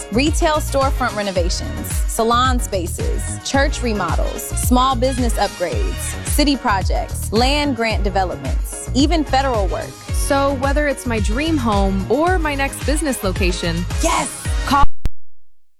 Retail storefront renovations, salon spaces, church remodels, small business upgrades, city projects, land grant developments, even federal work. So whether it's my dream home or my next business location, yes,